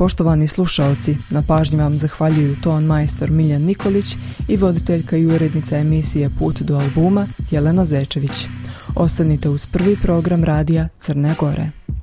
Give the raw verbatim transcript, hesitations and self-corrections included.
Poštovani slušaoci, na pažnji vam zahvaljuju ton majstor Miljan Nikolić i voditeljka i urednica emisije Put do albuma Jelena Zečević. Ostanite uz prvi program radija Crne Gore.